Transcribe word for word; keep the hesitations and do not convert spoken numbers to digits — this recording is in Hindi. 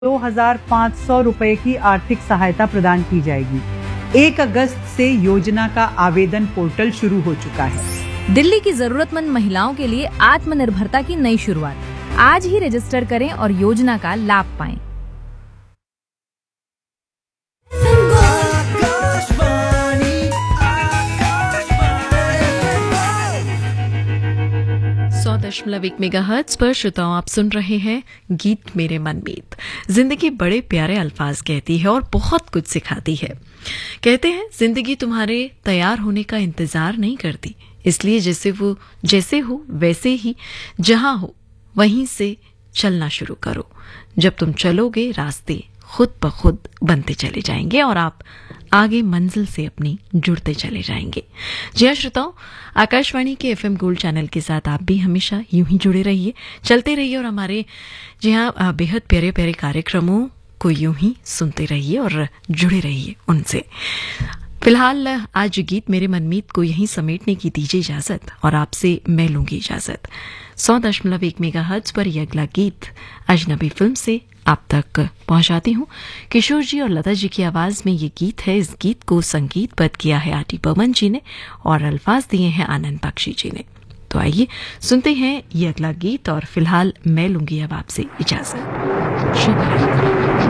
दो हजार पाँच सौ रुपए की आर्थिक सहायता प्रदान की जाएगी। एक अगस्त से योजना का आवेदन पोर्टल शुरू हो चुका है। दिल्ली की जरूरतमंद महिलाओं के लिए आत्मनिर्भरता की नई शुरुआत। आज ही रजिस्टर करें और योजना का लाभ पाएं। सौ दशमलव एक मेगाहर्ट्ज पर श्रोताओं आप सुन रहे हैं गीत मेरे मनमीत। जिंदगी बड़े प्यारे अल्फाज कहती है और बहुत कुछ सिखाती है। कहते हैं जिंदगी तुम्हारे तैयार होने का इंतजार नहीं करती, इसलिए जैसे वो जैसे हो वैसे ही जहां हो वहीं से चलना शुरू करो। जब तुम चलोगे रास्ते खुद ब खुद बनते चले जाएंगे और आप आगे मंजिल से अपनी जुड़ते चले जाएंगे। जी हाँ श्रोताओ, आकाशवाणी के एफएम गोल्ड चैनल के साथ आप भी हमेशा यूं ही जुड़े रहिए, चलते रहिए और हमारे जी हाँ बेहद प्यारे प्यारे कार्यक्रमों को यूं ही सुनते रहिए और जुड़े रहिए उनसे। फिलहाल आज गीत मेरे मनमीत को यहीं समेटने की दीजिए इजाजत और आपसे मैं लूंगी इजाजत। सौ दशमलव एक मेगाहर्ट्ज पर यह अगला गीत अजनबी फिल्म से आप तक पहुंचाती हूं। किशोर जी और लता जी की आवाज में ये गीत है। इस गीत को संगीतबद्ध किया है आर डी बर्मन जी ने और अल्फाज दिए हैं आनंद बख्शी जी ने। तो आइए सुनते हैं ये अगला गीत और फिलहाल मैं लूंगी अब आपसे इजाजत। शुभ रात्रि।